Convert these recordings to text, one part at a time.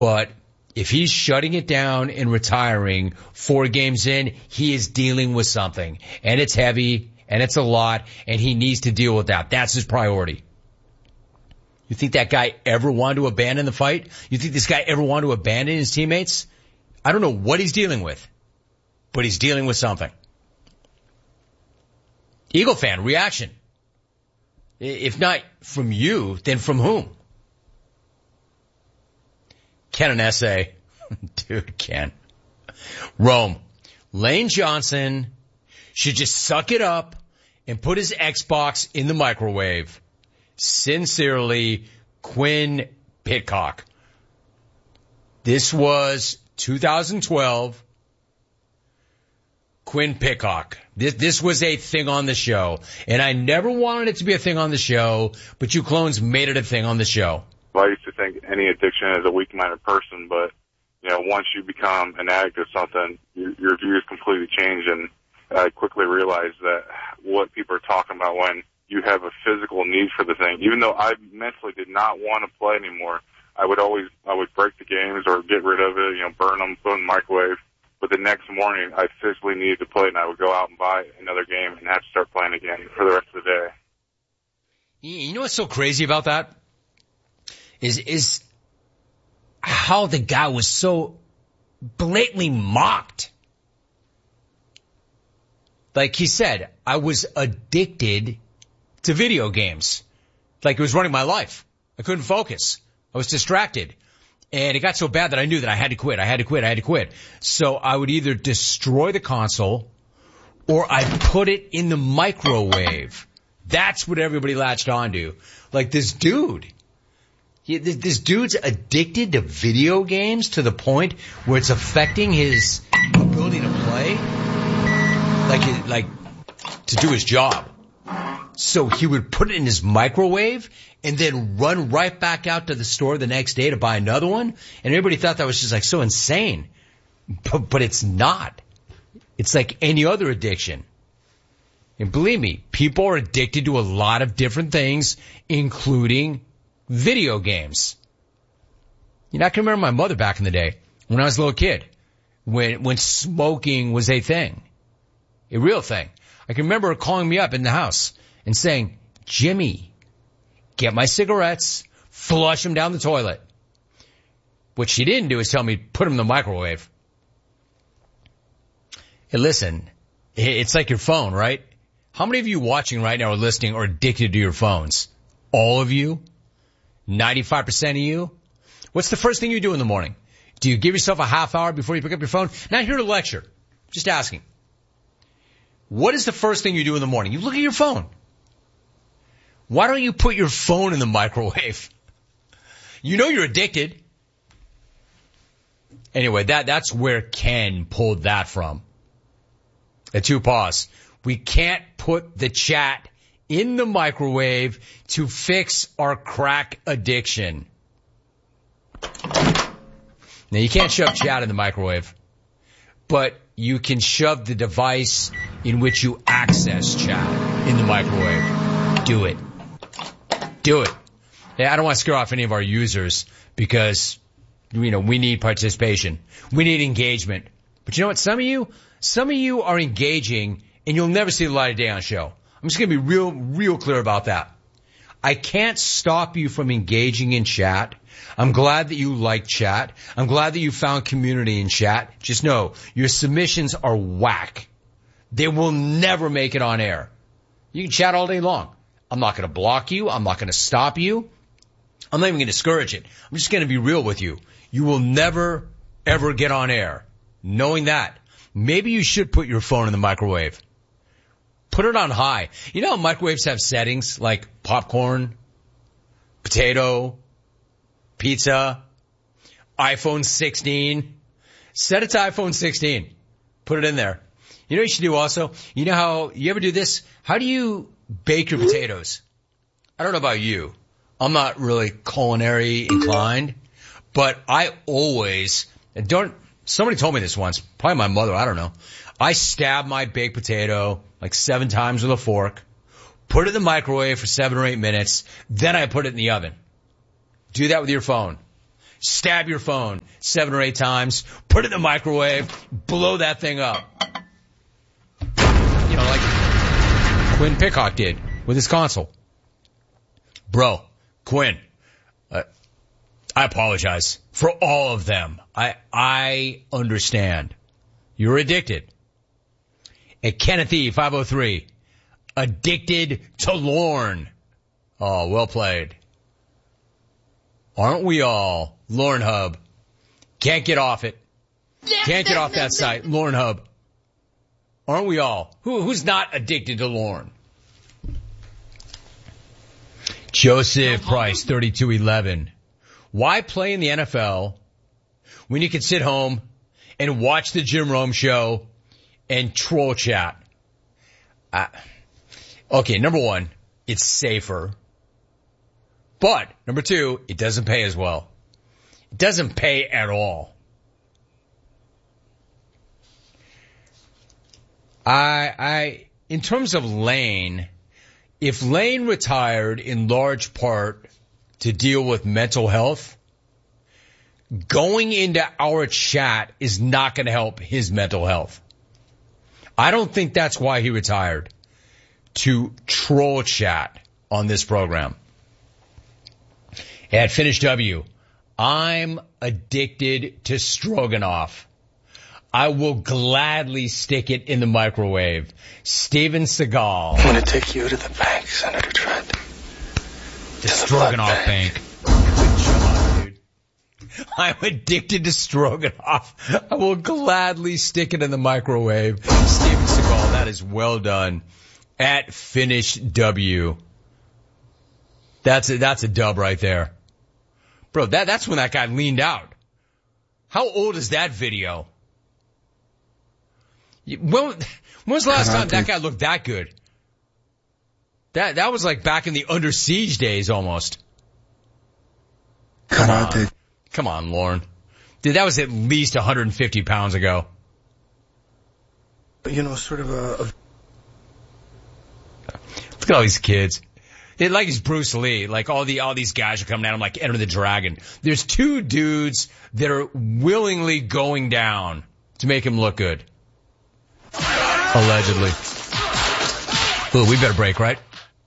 But if he's shutting it down and retiring 4 games in, he is dealing with something. And it's heavy, and it's a lot, and he needs to deal with that. That's his priority. You think that guy ever wanted to abandon the fight? You think this guy ever wanted to abandon his teammates? I don't know what he's dealing with, but he's dealing with something. Eagle fan reaction. If not from you, then from whom? Ken, an essay. Dude, Ken. Rome. Lane Johnson should just suck it up and put his Xbox in the microwave. Sincerely, Quinn Pitcock. This was 2012. Quinn Pitcock. This was a thing on the show. And I never wanted it to be a thing on the show, but you clones made it a thing on the show. Well, I used to think any addiction is a weak-minded person, but, once you become an addict of something, your views completely change. And I quickly realized that what people are talking about when you have a physical need for the thing, even though I mentally did not want to play anymore, I would break the games or get rid of it, burn them, put them in the microwave. But the next morning, I physically needed to play, and I would go out and buy another game and have to start playing again for the rest of the day. You know what's so crazy about that? Is how the guy was so blatantly mocked. Like he said, I was addicted to video games. Like it was running my life. I couldn't focus. I was distracted. And it got so bad that I knew that I had to quit. So I would either destroy the console or I'd put it in the microwave. That's what everybody latched onto. Like this dude. This dude's addicted to video games to the point where it's affecting his ability to play. Like to do his job. So he would put it in his microwave and then run right back out to the store the next day to buy another one. And everybody thought that was just like so insane. But it's not. It's like any other addiction. And believe me, people are addicted to a lot of different things, including video games. I can remember my mother back in the day when I was a little kid, when smoking was a thing, a real thing. I can remember her calling me up in the house and saying, Jimmy, get my cigarettes, flush them down the toilet. What she didn't do is tell me, put them in the microwave. Hey, listen, it's like your phone, right? How many of you watching right now or listening are addicted to your phones? All of you? 95% of you? What's the first thing you do in the morning? Do you give yourself a half hour before you pick up your phone? Not here to lecture. Just asking. What is the first thing you do in the morning? You look at your phone. Why don't you put your phone in the microwave? You know you're addicted. Anyway, that's where Ken pulled that from. At 2 Paws. We can't put the chat in the microwave to fix our crack addiction. Now, you can't shove chat in the microwave, but you can shove the device in which you access chat in the microwave. Do it. Do it. Yeah, I don't want to scare off any of our users because, we need participation. We need engagement. But you know what? Some of you are engaging and you'll never see the light of day on the show. I'm just going to be real clear about that. I can't stop you from engaging in chat. I'm glad that you like chat. I'm glad that you found community in chat. Just know your submissions are whack. They will never make it on air. You can chat all day long. I'm not going to block you. I'm not going to stop you. I'm not even going to discourage it. I'm just going to be real with you. You will never, ever get on air. Knowing that, maybe you should put your phone in the microwave. Put it on high. You know how microwaves have settings like popcorn, potato, pizza, iPhone 16. Set it to iPhone 16. Put it in there. You know what you should do also? You know how, you ever do this? How do you bake your potatoes? I don't know about you. I'm not really culinary inclined, but I always, somebody told me this once, probably my mother, I don't know. I stab my baked potato like 7 times with a fork, put it in the microwave for 7 or 8 minutes, then I put it in the oven. Do that with your phone. stab your phone 7 or 8 times, put it in the microwave, blow that thing up. You know, like Quinn Pickhock did with his console. Bro, Quinn, I apologize for all of them. I understand. You're addicted. At Kenneth E. 503, addicted to Lorne. Oh, well played. Aren't we all? Lorne Hub. Can't get off it. Can't get off that site. Lorne Hub. Aren't we all? Who's not addicted to Lorne? Joseph Price, 3211. Why play in the NFL when you can sit home and watch the Jim Rome show and troll chat? Okay, number one, it's safer. But, number two, it doesn't pay as well. It doesn't pay at all. In terms of Lane, if Lane retired in large part to deal with mental health, going into our chat is not going to help his mental health. I don't think that's why he retired, to troll chat on this program. At Finish W, I'm addicted to stroganoff. I will gladly stick it in the microwave. Steven Seagal. I'm going to take you to the bank, Senator Trent. The Stroganoff Bank. Good job, dude. I'm addicted to stroganoff. I will gladly stick it in the microwave. Steven Seagal, that is well done. At Finish W. That's a dub right there. Bro, that's when that guy leaned out. How old is that video? When was the last time that guy looked that good? That was like back in the Under Siege days almost. Come on, Lauren. Dude, that was at least 150 pounds ago. You know, sort of a... Look at all these kids. It like it's Bruce Lee. Like all these guys are coming at him like Enter the Dragon. There's 2 dudes that are willingly going down to make him look good. Allegedly. Ooh, we better break, right?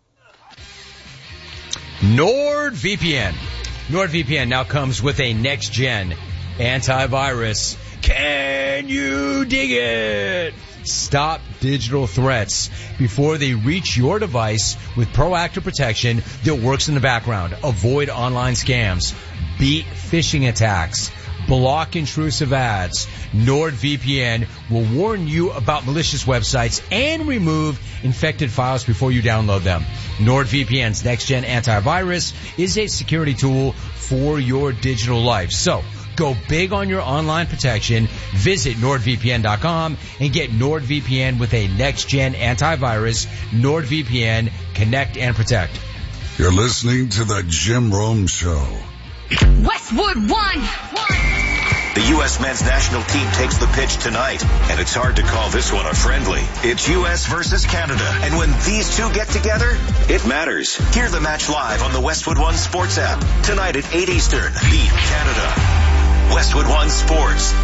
NordVPN. NordVPN now comes with a next-gen antivirus. Can you dig it? Stop digital threats before they reach your device with proactive protection that works in the background. Avoid online scams. Beat phishing attacks. Block intrusive ads. NordVPN will warn you about malicious websites and remove infected files before you download them. NordVPN's next-gen antivirus is a security tool for your digital life. So, go big on your online protection. Visit NordVPN.com and get NordVPN with a next-gen antivirus. NordVPN, connect and protect. You're listening to the Jim Rome Show. Westwood won. The U.S. men's national team takes the pitch tonight, and it's hard to call this one a friendly. It's U.S. versus Canada, and when these two get together, it matters. Hear the match live on the Westwood One Sports app. Tonight at 8 Eastern. Beat Canada. Westwood One Sports.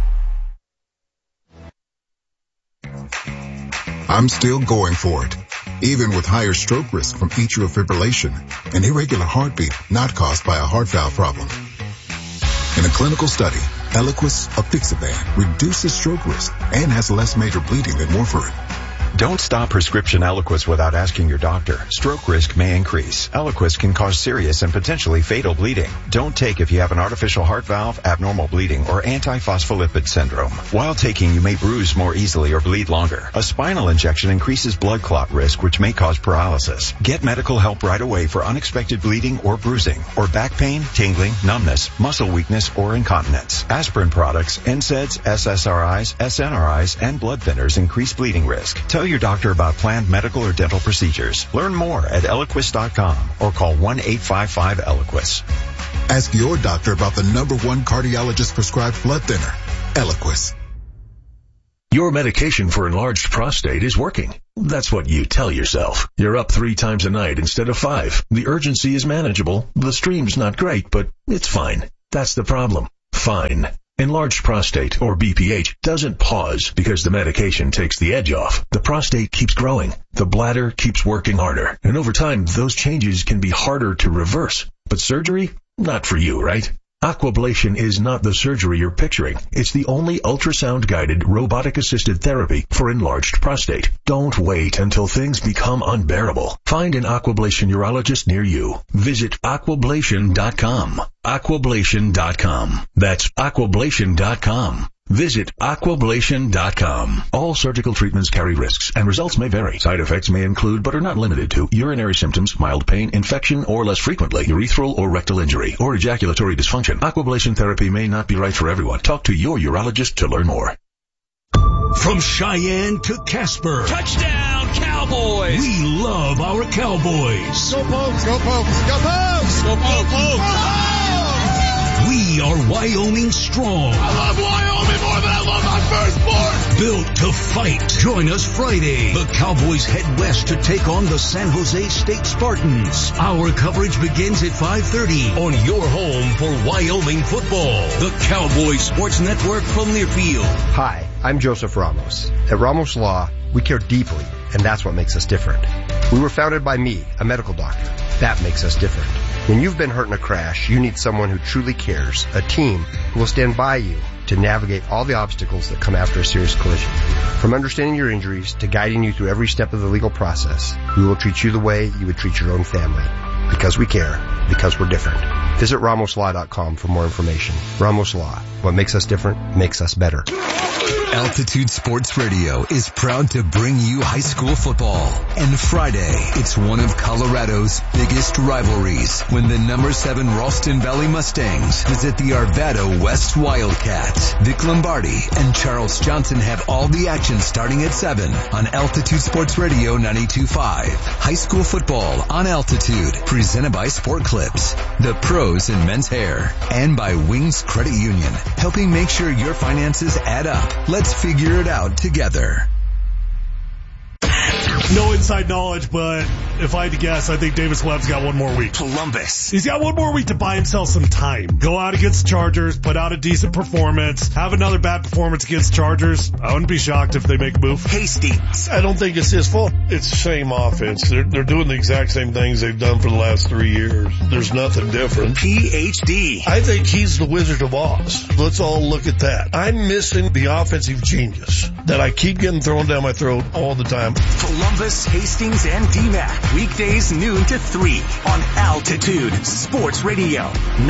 I'm still going for it, even with higher stroke risk from atrial fibrillation, an irregular heartbeat not caused by a heart valve problem. In a clinical study, Eliquis apixaban reduces stroke risk and has less major bleeding than warfarin. Don't stop prescription Eliquis without asking your doctor. Stroke risk may increase. Eliquis can cause serious and potentially fatal bleeding. Don't take if you have an artificial heart valve, abnormal bleeding, or antiphospholipid syndrome. While taking, you may bruise more easily or bleed longer. A spinal injection increases blood clot risk, which may cause paralysis. Get medical help right away for unexpected bleeding or bruising, or back pain, tingling, numbness, muscle weakness, or incontinence. Aspirin products, NSAIDs, SSRIs, SNRIs, and blood thinners increase bleeding risk. Tell your doctor about planned medical or dental procedures. Learn more at Eliquis.com or call 1-855-ELIQUIS. Ask your doctor about the #1 cardiologist prescribed blood thinner, Eliquis. Your medication for enlarged prostate is working. That's what you tell yourself. You're up 3 times a night instead of 5. The urgency is manageable. The stream's not great, but it's fine. That's the problem. Fine. Enlarged prostate, or BPH, doesn't pause because the medication takes the edge off. The prostate keeps growing. The bladder keeps working harder. And over time, those changes can be harder to reverse. But surgery? Not for you, right? Aquablation is not the surgery you're picturing. It's the only ultrasound-guided, robotic-assisted therapy for enlarged prostate. Don't wait until things become unbearable. Find an Aquablation urologist near you. Visit aquablation.com. Aquablation.com. That's aquablation.com. Visit aquablation.com. All surgical treatments carry risks, and results may vary. Side effects may include, but are not limited to, urinary symptoms, mild pain, infection, or less frequently, urethral or rectal injury, or ejaculatory dysfunction. Aquablation therapy may not be right for everyone. Talk to your urologist to learn more. From Cheyenne to Casper. Touchdown, Cowboys! We love our Cowboys. Go Pokes, go Pokes, go Pokes! Go Pokes! Go Pokes! We are Wyoming strong. I love Wyoming more than I love my firstborn. Built to fight. Join us Friday. The Cowboys head west to take on the San Jose State Spartans. Our coverage begins at 5:30 on your home for Wyoming football. The Cowboys Sports Network from Learfield. Hi, I'm Joseph Ramos. At Ramos Law, we care deeply, and that's what makes us different. We were founded by me, a medical doctor. That makes us different. When you've been hurt in a crash, you need someone who truly cares, a team who will stand by you to navigate all the obstacles that come after a serious collision. From understanding your injuries to guiding you through every step of the legal process, we will treat you the way you would treat your own family. Because we care. Because we're different. Visit RamosLaw.com for more information. Ramos Law. What makes us different makes us better. Altitude Sports Radio is proud to bring you high school football. And Friday, it's one of Colorado's biggest rivalries when the number 7 Ralston Valley Mustangs visit the Arvada West Wildcats. Vic Lombardi and Charles Johnson have all the action starting at 7 on Altitude Sports Radio 92.5. High school football on Altitude, presented by Sport Clips, the pros in men's hair, and by Wings Credit Union, helping make sure your finances add up. Let's figure it out together. No inside knowledge, but if I had to guess, I think Davis Webb's got one more week. Columbus. He's got one more week to buy himself some time. Go out against the Chargers, put out a decent performance, have another bad performance against the Chargers. I wouldn't be shocked if they make a move. Hastings. I don't think it's his fault. It's the same offense. They're doing the exact same things they've done for the last 3 years. There's nothing different. PhD. I think he's the Wizard of Oz. Let's all look at that. I'm missing the offensive genius that I keep getting thrown down my throat all the time. Columbus, Hastings, and DMAC. Weekdays noon to 3 on Altitude Sports Radio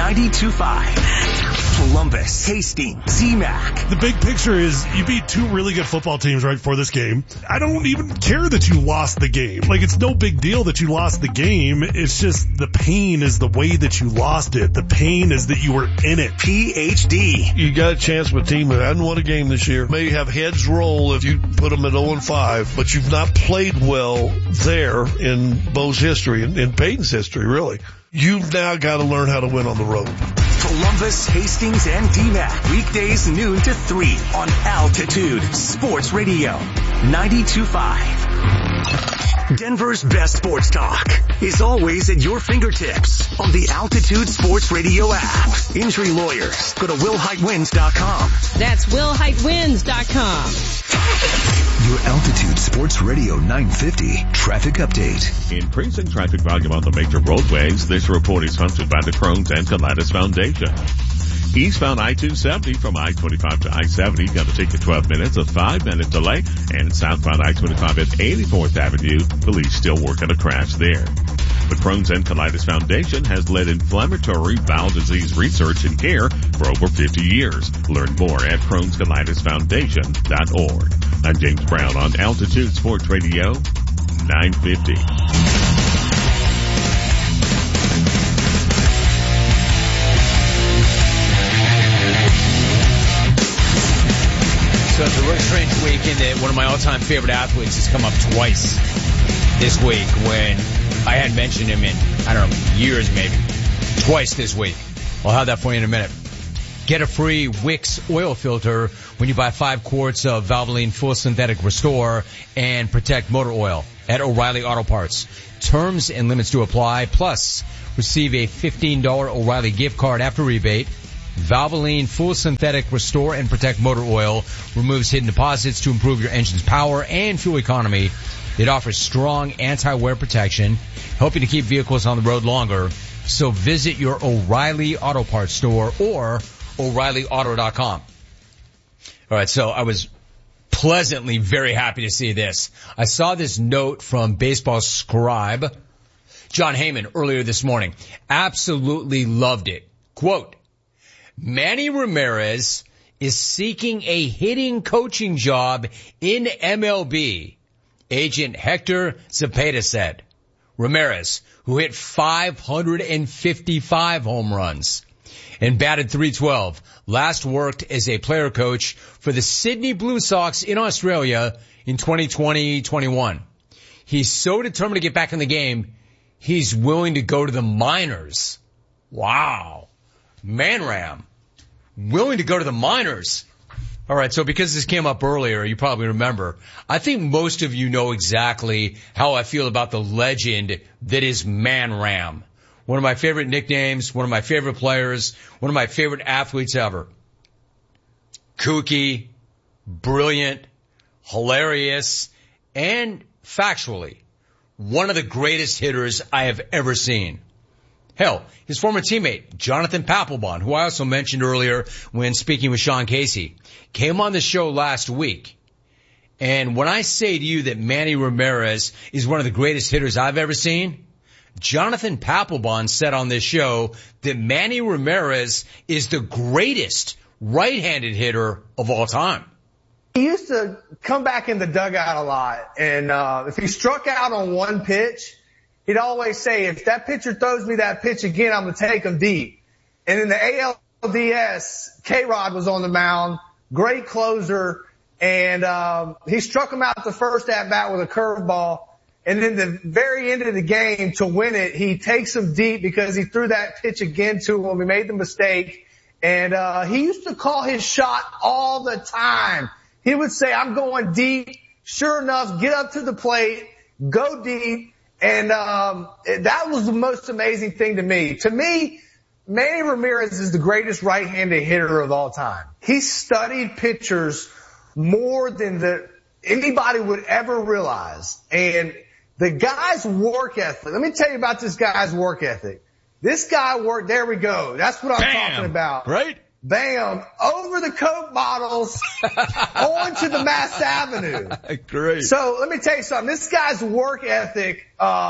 92.5. Columbus, Hastings, DMAC. The big picture is you beat 2 really good football teams right before this game. I don't even care that you lost the game. Like, it's no big deal that you lost the game. It's just the pain is the way that you lost it. The pain is that you were in it. PhD. You got a chance with a team that hasn't won a game this year. May have heads roll if you put them at 0-5, but you've not played well there in Bo's history, in Peyton's history, really. You've now got to learn how to win on the road. Columbus, Hastings, and DMAC. Weekdays noon to 3 on Altitude Sports Radio 92.5. Denver's best sports talk is always at your fingertips on the Altitude Sports Radio app. Injury lawyers. Go to willheightwins.com. That's willheightwins.com. Your Altitude Sports Radio 950 traffic update. Increasing traffic volume on the major roadways. This report is hosted by the Crohn's and Colitis Foundation. Eastbound I-270 from I-25 to I-70 going to take you 12 minutes, a 5-minute delay. And southbound I-25 at 84th Avenue, police still working a crash there. The Crohn's and Colitis Foundation has led inflammatory bowel disease research and care for over 50 years. Learn more at Crohn'sColitisFoundation.org. I'm James Brown on Altitude Sports Radio 950. So it's a really strange week in that one of my all-time favorite athletes has come up twice this week when I hadn't mentioned him in, I don't know, years maybe. Twice this week. I'll have that for you in a minute. Get a free Wix oil filter when you buy 5 quarts of Valvoline Full Synthetic Restore and Protect Motor Oil at O'Reilly Auto Parts. Terms and limits do apply. Plus, receive a $15 O'Reilly gift card after rebate Valvoline Full Synthetic Restore and Protect Motor Oil removes hidden deposits to improve your engine's power and fuel economy. It offers strong anti-wear protection, helping to keep vehicles on the road longer. So visit your O'Reilly Auto Parts store or O'ReillyAuto.com. All right, so I was pleasantly very happy to see this. I saw this note from Baseball Scribe, John Heyman, earlier this morning. Absolutely loved it. Quote, Manny Ramirez is seeking a hitting coaching job in MLB. Agent Hector Zepeda said. Ramirez, who hit 555 home runs and batted .312, last worked as a player coach for the Sydney Blue Sox in Australia in 2020-21. He's so determined to get back in the game, he's willing to go to the minors. Wow. Manram, willing to go to the minors. All right, so because this came up earlier, you probably remember. I think most of you know exactly how I feel about the legend that is Man Ram. One of my favorite nicknames, one of my favorite players, one of my favorite athletes ever. Kooky, brilliant, hilarious, and factually, one of the greatest hitters I have ever seen. Hell, his former teammate, Jonathan Papelbon, who I also mentioned earlier when speaking with Sean Casey, came on the show last week. And when I say to you that Manny Ramirez is one of the greatest hitters I've ever seen, Jonathan Papelbon said on this show that Manny Ramirez is the greatest right-handed hitter of all time. He used to come back in the dugout a lot, and if he struck out on one pitch, he'd always say, if that pitcher throws me that pitch again, I'm going to take him deep. And in the ALDS, K-Rod was on the mound, great closer, and he struck him out the first at-bat with a curveball. And then the very end of the game, to win it, he takes him deep because he threw that pitch again to him. He made the mistake. And he used to call his shot all the time. He would say, I'm going deep. Sure enough, get up to the plate, go deep. And that was the most amazing thing to me. To me, Manny Ramirez is the greatest right-handed hitter of all time. He studied pitchers more than anybody would ever realize. And the guy's work ethic, let me tell you about this guy's work ethic. This guy worked, there we go. That's what I'm talking about. Right? Bam, over the Coke bottles, onto the Mass Avenue. Great. So let me tell you something. This guy's work ethic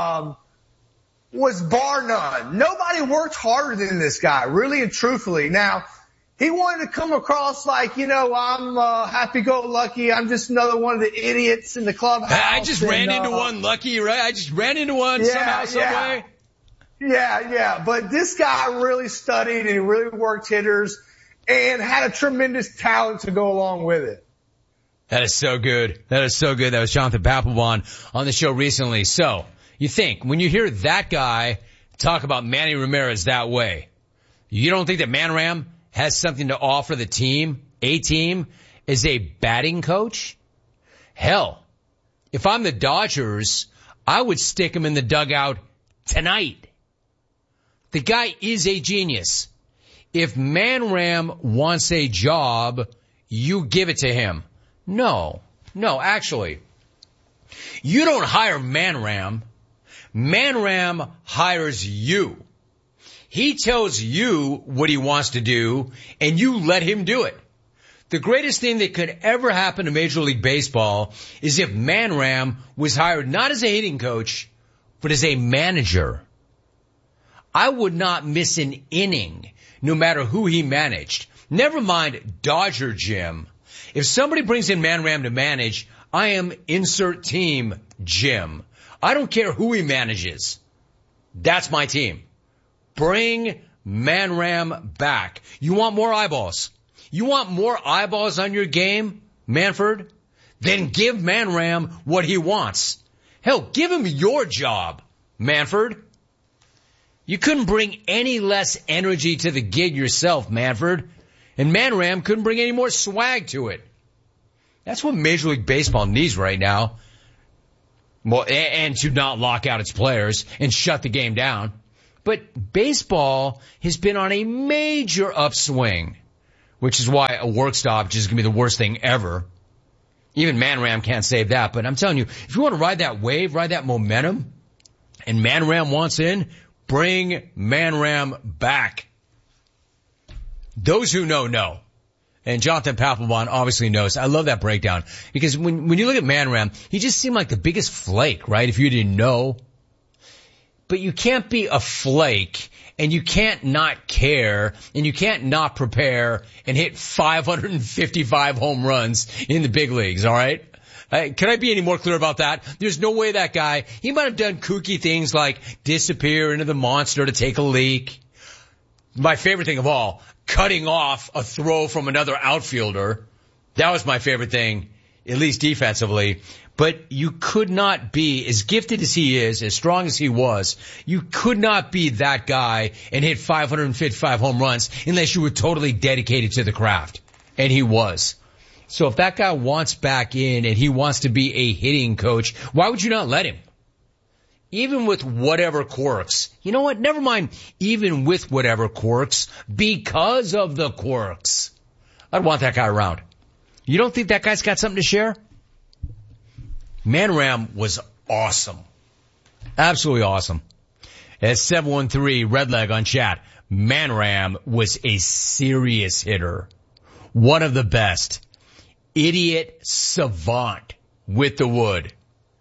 was bar none. Nobody worked harder than this guy, really and truthfully. Now, he wanted to come across like, I'm happy-go-lucky. I'm just another one of the idiots in the clubhouse. I just ran into one, Lucky, right? I just ran into one somehow, some way. Yeah. But this guy really studied and he really worked hitters and had a tremendous talent to go along with it. That is so good. That is so good. That was Jonathan Papelbon on the show recently. So, you think, when you hear that guy talk about Manny Ramirez that way, you don't think that Man Ram has something to offer the team, a team, as a batting coach? Hell, if I'm the Dodgers, I would stick him in the dugout tonight. The guy is a genius. If Man Ram wants a job, you give it to him. No, actually. You don't hire Man Ram. Man Ram hires you. He tells you what he wants to do, and you let him do it. The greatest thing that could ever happen to Major League Baseball is if Man Ram was hired not as a hitting coach, but as a manager. I would not miss an inning, no matter who he managed. Never mind Dodger Jim. If somebody brings in Man Ram to manage, I am insert team Jim. I don't care who he manages. That's my team. Bring Man Ram back. You want more eyeballs? You want more eyeballs on your game, Manford? Then give Man Ram what he wants. Hell, give him your job, Manford. You couldn't bring any less energy to the gig yourself, Manford. And Man Ram couldn't bring any more swag to it. That's what Major League Baseball needs right now. Well, and to not lock out its players and shut the game down. But baseball has been on a major upswing, which is why a work stoppage is going to be the worst thing ever. Even Man Ram can't save that. But I'm telling you, if you want to ride that wave, ride that momentum, and Man Ram wants in, bring Man Ram back. Those who know. And Jonathan Papelbon obviously knows. I love that breakdown. Because when you look at Man Ram, he just seemed like the biggest flake, right? If you didn't know. But you can't be a flake, and you can't not care, and you can't not prepare and hit 555 home runs in the big leagues, all right? Can I be any more clear about that? There's no way that guy, he might have done kooky things like disappear into the monster to take a leak. My favorite thing of all, cutting off a throw from another outfielder. That was my favorite thing, at least defensively. But you could not be, as gifted as he is, as strong as he was, you could not be that guy and hit 555 home runs unless you were totally dedicated to the craft. And he was. So if that guy wants back in and he wants to be a hitting coach, why would you not let him? Even with whatever quirks. You know what? Never mind even with whatever quirks, because of the quirks. I'd want that guy around. You don't think that guy's got something to share? Man Ram was awesome. Absolutely awesome. At 713 Redleg on chat, Man Ram was a serious hitter. One of the best. Idiot savant with the wood.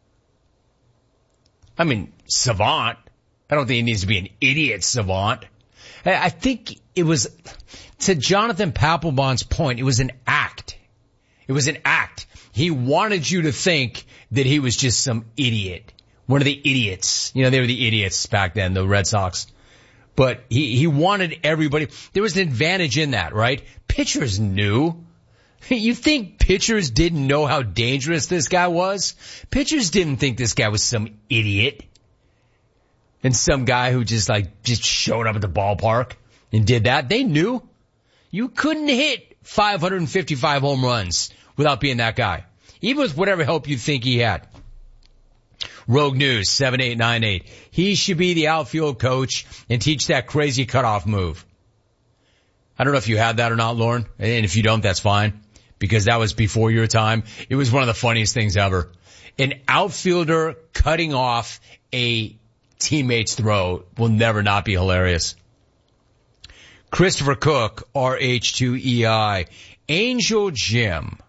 I mean, savant. I don't think he needs to be an idiot savant. I think it was, to Jonathan Papelbon's point, it was an act. It was an act. He wanted you to think that he was just some idiot. One of the idiots. You know, they were the idiots back then, the Red Sox. But he wanted everybody. There was an advantage in that, right? Pitchers knew. You think pitchers didn't know how dangerous this guy was? Pitchers didn't think this guy was some idiot. And some guy who just showed up at the ballpark and did that. They knew. You couldn't hit 555 home runs without being that guy. Even with whatever help you think he had. Rogue News 7898. He should be the outfield coach and teach that crazy cutoff move. I don't know if you had that or not, Lauren. And if you don't, that's fine. Because that was before your time. It was one of the funniest things ever. An outfielder cutting off a teammate's throw will never not be hilarious. Christopher Cook, RH2EI. Angel Jim.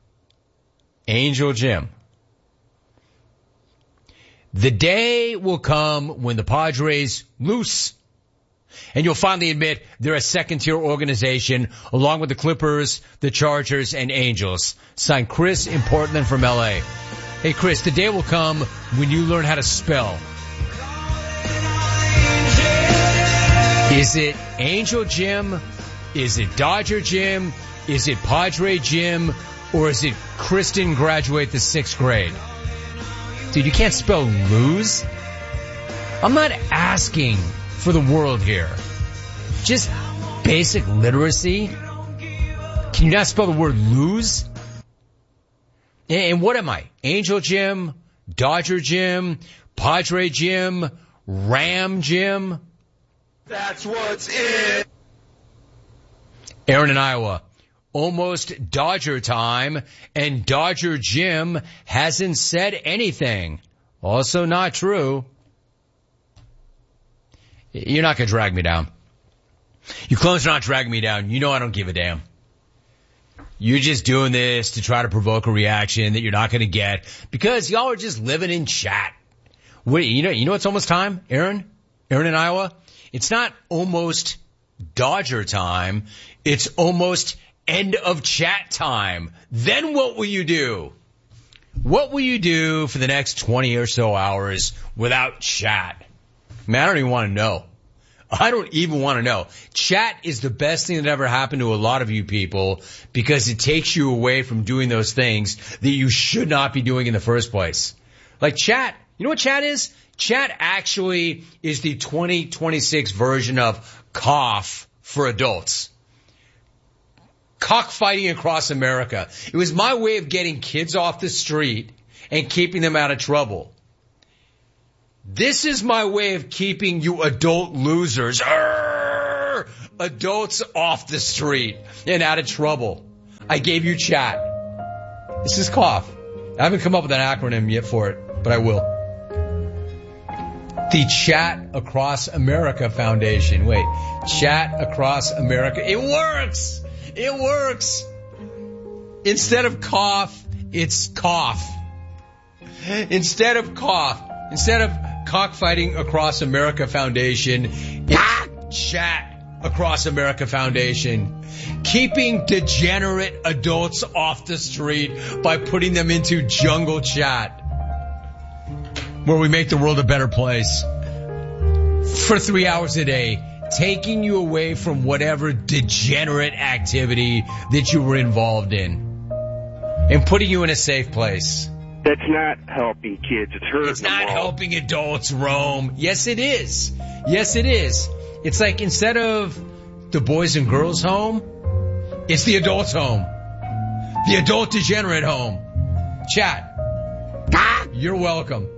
The day will come when the Padres lose. And you'll finally admit they're a second-tier organization along with the Clippers, the Chargers, and Angels. Signed Chris in Portland from L.A. Hey, Chris, the day will come when you learn how to spell. Is it Angel Jim? Is it Dodger Jim? Is it Padre Jim? Or is it Kristen graduate the 6th grade? Dude, you can't spell lose. I'm not asking for the world here. Just basic literacy. Can you not spell the word lose? And what am I? Angel Jim? Dodger Jim? Padre Jim? Ram Jim? That's what's in. Aaron in Iowa. Almost Dodger time, and Dodger Jim hasn't said anything. Also not true. You're not going to drag me down. You clones are not dragging me down. You know I don't give a damn. You're just doing this to try to provoke a reaction that you're not going to get because y'all are just living in chat. Wait, you know it's almost time, Aaron? Aaron in Iowa? It's not almost Dodger time. It's almost end of chat time. Then what will you do? What will you do for the next 20 or so hours without chat? Man, I don't even want to know. I don't even want to know. Chat is the best thing that ever happened to a lot of you people because it takes you away from doing those things that you should not be doing in the first place. Like chat. You know what chat is? Chat actually is the 2026 version of cough for adults. Cockfighting across America. It was my way of getting kids off the street and keeping them out of trouble. This is my way of keeping you adult losers, adults off the street and out of trouble. I gave you chat. This is cough. I haven't come up with an acronym yet for it, but I will. The Chat Across America Foundation. Wait, Chat Across America. It works. It works. Instead of cough, it's cough. Instead of Cockfighting Across America Foundation, it's Chat Across America Foundation. Keeping degenerate adults off the street by putting them into jungle chat, where we make the world a better place. For 3 hours a day, taking you away from whatever degenerate activity that you were involved in and putting you in a safe place. That's not helping kids. It's hurting them. It's not helping adults roam. Yes, it is. Yes, it is. It's like instead of the boys and girls home, it's the adults home. The adult degenerate home. Chat. You're welcome.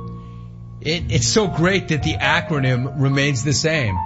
It's so great that the acronym remains the same.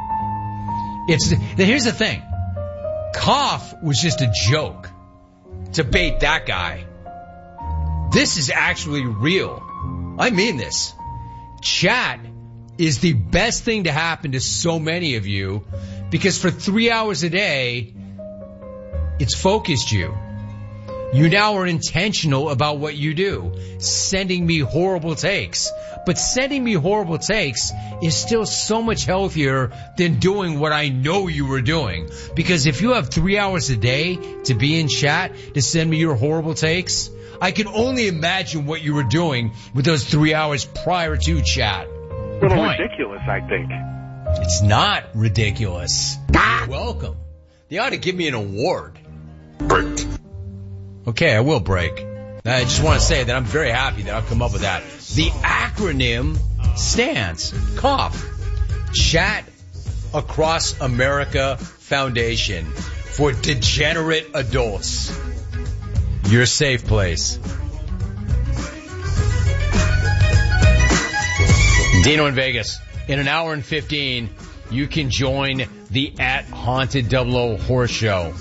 Here's the thing. Cough was just a joke to bait that guy. This is actually real. I mean this. Chat is the best thing to happen to so many of you because for 3 hours a day, it's focused you. You now are intentional about what you do, sending me horrible takes. But sending me horrible takes is still so much healthier than doing what I know you were doing. Because if you have 3 hours a day to be in chat to send me your horrible takes, I can only imagine what you were doing with those 3 hours prior to chat. A little ridiculous, I think. It's not ridiculous. You're welcome. They ought to give me an award. Break. Okay, I will break. I just want to say that I'm very happy that I've come up with that. The acronym stands. Cough. Chat Across America Foundation for Degenerate Adults. Your safe place. Dino in Vegas. In an hour and 15, you can join the @Haunted00 Horse Show.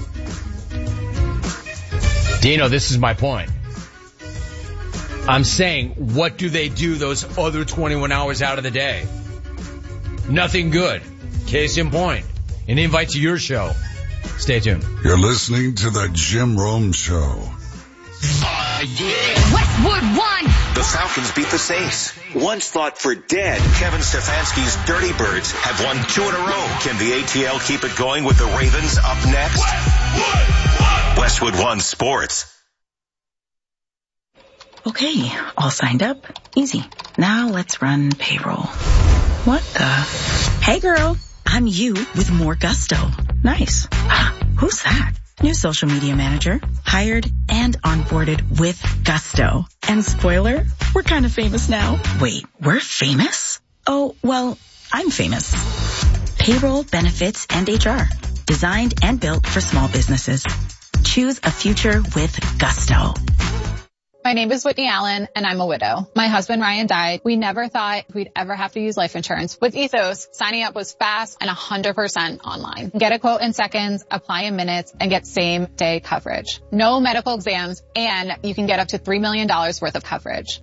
Dino, this is my point. I'm saying, what do they do those other 21 hours out of the day? Nothing good. Case in point. An invite to your show. Stay tuned. You're listening to the Jim Rome Show. Westwood won. The Falcons beat the Saints. Once thought for dead, Kevin Stefanski's Dirty Birds have won 2 in a row. Can the ATL keep it going with the Ravens up next? Westwood One Sports. Okay, all signed up. Easy. Now let's run payroll. What the? Hey girl, I'm you with more gusto. Nice. Who's that? New social media manager. Hired and onboarded with gusto. And spoiler, we're kind of famous now. Wait, we're famous? Oh, well, I'm famous. Payroll, benefits, and HR. Designed and built for small businesses. Choose a future with gusto. My name is Whitney Allen, and I'm a widow. My husband, Ryan, died. We never thought we'd ever have to use life insurance. With Ethos, signing up was fast and 100% online. Get a quote in seconds, apply in minutes, and get same-day coverage. No medical exams, and you can get up to $3 million worth of coverage.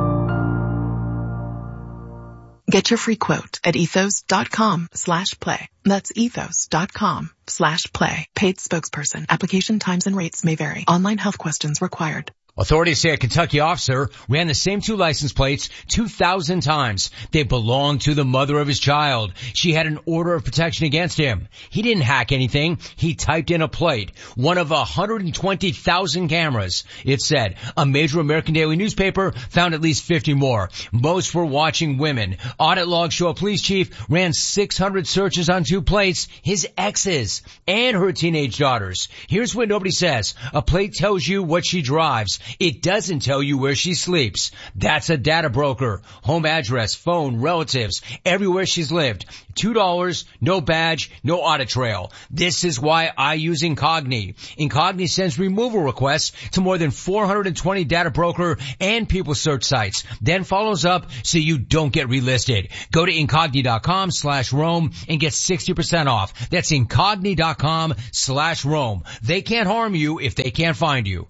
Get your free quote at ethos.com/play. That's ethos.com/play. Paid spokesperson. Application times and rates may vary. Online health questions required. Authorities say a Kentucky officer ran the same 2 license plates 2,000 times. They belonged to the mother of his child. She had an order of protection against him. He didn't hack anything. He typed in a plate. One of 120,000 cameras. It said a major American daily newspaper found at least 50 more. Most were watching women. Audit logs show a police chief ran 600 searches on 2 plates, his ex's and her teenage daughters. Here's what nobody says. A plate tells you what she drives. It doesn't tell you where she sleeps. That's a data broker. Home address, phone, relatives, everywhere she's lived. $2, no badge, no audit trail. This is why I use Incogni. Incogni sends removal requests to more than 420 data broker and people search sites, then follows up so you don't get relisted. Go to Incogni.com/Rome and get 60% off. That's Incogni.com/Rome. They can't harm you if they can't find you.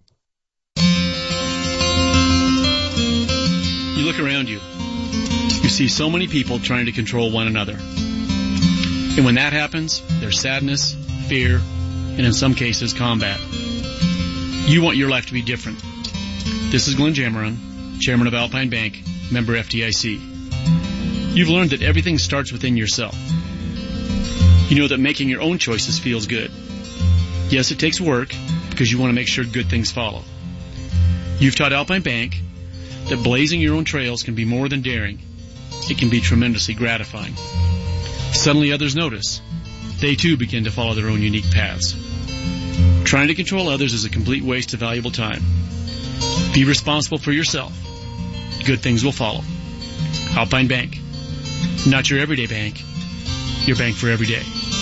You look around you. You see so many people trying to control one another. And when that happens, there's sadness, fear, and in some cases, combat. You want your life to be different. This is Glenn Jameron, Chairman of Alpine Bank, member FDIC. You've learned that everything starts within yourself. You know that making your own choices feels good. Yes, it takes work because you want to make sure good things follow. You've taught Alpine Bank that blazing your own trails can be more than daring. It can be tremendously gratifying. Suddenly others notice. They too begin to follow their own unique paths. Trying to control others is a complete waste of valuable time. Be responsible for yourself. Good things will follow. Alpine Bank. Not your everyday bank. Your bank for every day.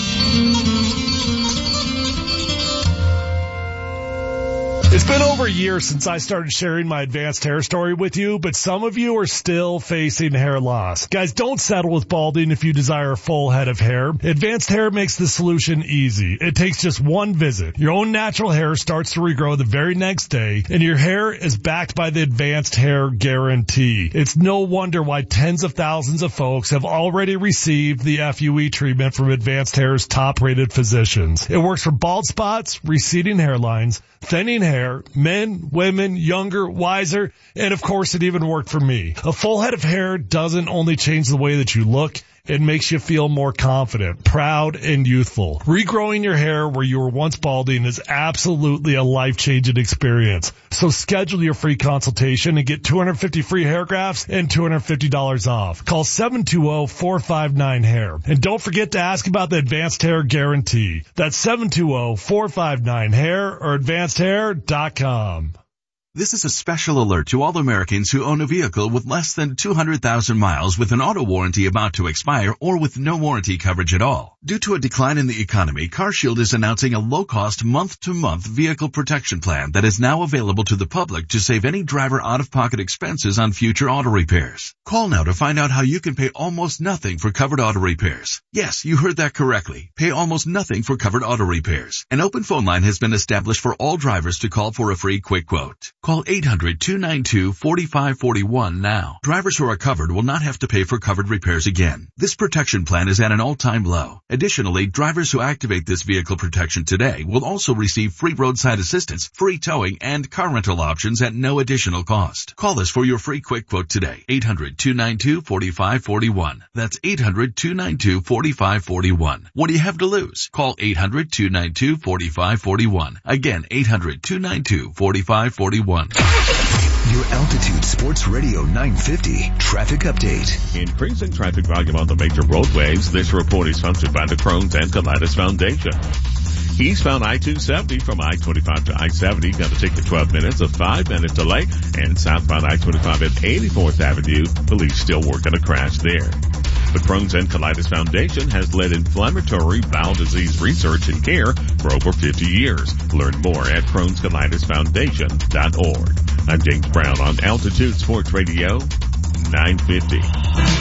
It's been over a year since I started sharing my advanced hair story with you, but some of you are still facing hair loss. Guys, don't settle with balding if you desire a full head of hair. Advanced Hair makes the solution easy. It takes just one visit. Your own natural hair starts to regrow the very next day, and your hair is backed by the Advanced Hair Guarantee. It's no wonder why tens of thousands of folks have already received the FUE treatment from Advanced Hair's top-rated physicians. It works for bald spots, receding hairlines, thinning hair, men, women, younger, wiser, and of course it even worked for me. A full head of hair doesn't only change the way that you look, it makes you feel more confident, proud, and youthful. Regrowing your hair where you were once balding is absolutely a life-changing experience. So schedule your free consultation and get 250 free hair grafts and $250 off. Call 720-459-HAIR. And don't forget to ask about the Advanced Hair Guarantee. That's 720-459-HAIR or advancedhair.com. This is a special alert to all Americans who own a vehicle with less than 200,000 miles with an auto warranty about to expire or with no warranty coverage at all. Due to a decline in the economy, CarShield is announcing a low-cost month-to-month vehicle protection plan that is now available to the public to save any driver out-of-pocket expenses on future auto repairs. Call now to find out how you can pay almost nothing for covered auto repairs. Yes, you heard that correctly. Pay almost nothing for covered auto repairs. An open phone line has been established for all drivers to call for a free quick quote. Call 800-292-4541 now. Drivers who are covered will not have to pay for covered repairs again. This protection plan is at an all-time low. Additionally, drivers who activate this vehicle protection today will also receive free roadside assistance, free towing, and car rental options at no additional cost. Call us for your free quick quote today. 800-292-4541. That's 800-292-4541. What do you have to lose? Call 800-292-4541. Again, 800-292-4541. Your Altitude Sports Radio 950 traffic update. Increasing traffic volume on the major roadways. This report is sponsored by the Crohn's and Colitis Foundation. Eastbound I-270 from I-25 to I-70 going to take you 12 minutes, a 5-minute delay. And southbound I-25 at 84th Avenue, police still working a crash there. The Crohn's and Colitis Foundation has led inflammatory bowel disease research and care for over 50 years. Learn more at Crohn'sColitisFoundation.org. I'm James Brown on Altitude Sports Radio 950.